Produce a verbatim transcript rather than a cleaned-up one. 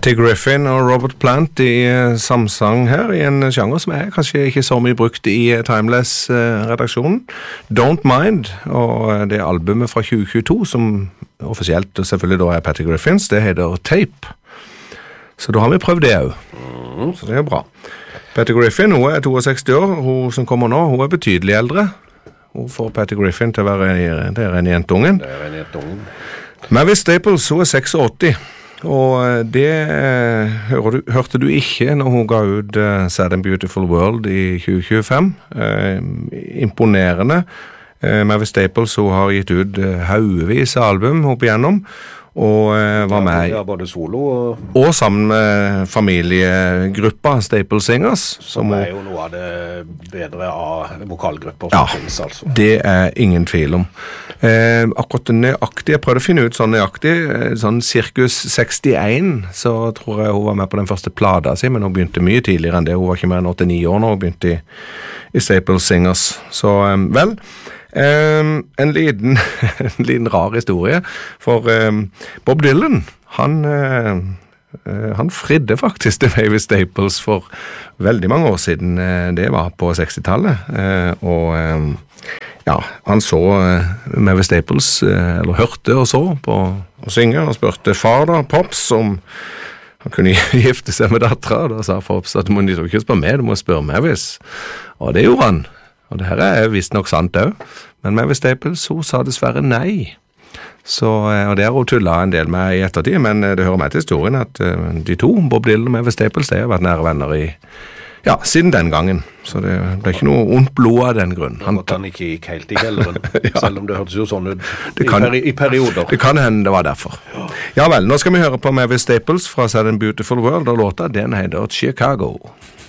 Patty Griffin og Robert Plant i samsang her i en sjanger som er kanskje ikke så mye brukt i Timeless-redaksjonen. Don't Mind, og det albumet fra tjue tjueto som offisielt selvfølgelig da er Patty Griffins, det heter Tape. Så da har vi prøvd det også. Mm. Så det er bra. Patty Griffin, hun er sekstito år, hun som kommer nå, hun er betydelig eldre. Hun får Patty Griffin til å være det er en jentungen. Det er en jentungen. Mavis Staples, hun er åttiseks. Og det hørte du, hørte du ikke når hun ga ut uh, Sad and Beautiful World i tjue tjuefem. Uh, imponerende. Uh, Mavis Staples, hun har gitt ut uh, haugevis av album opp igjennom, og uh, var med ja, både solo og... og sammen med familiegruppa Staple Singers. Som, som er jo noe av det bedre av vokalgrupper ja, som finnes, altså. Det er ingen tvil om. Eh, akkurat nøyaktig, jeg prøvde å finne ut sånn nøyaktig, sånn Circus sekstien, så tror jeg hun var med på den første plata si, men hun begynte mye tidligere enn det. Hun var ikke mer enn åttini år når hun begynte i, i Staple Singers. Så um, vel, um, en, liten, en liten rar historie, for um, Bob Dylan, han... Uh, Uh, han fridde faktisk til Mavis Staples for veldig mange år siden. Uh, det var på sekstitallet. Uh, og um, ja, han så uh, Mavis Staples, uh, eller hørte og så på å synge, og spurte far da, Pops, om han kunne gifte seg med dattera. Da sa Pops at du må ikke spørre meg, du må spørre Mavis. Og det gjorde han. Og det her er visst nok sant også. Men Mavis Staples, hun sa dessverre nei. Så, og det har hun tullet en del med i ettertid, men det hører med til historien at de to, Bob Dylan og Mavis Staples, de har vært nære venner i, ja, siden den gangen. Så det ble ikke noe ondt blod av den grunn. Han måtte han ikke gikk helt i kjelleren, ja. Selv om det hørtes jo sånn ut i, kan, peri i perioder. Det kan hende det var derfor. Ja. Ja vel, nå skal vi høre på Mavis Staples fra Sad and Beautiful World, og låta den heter Chicago.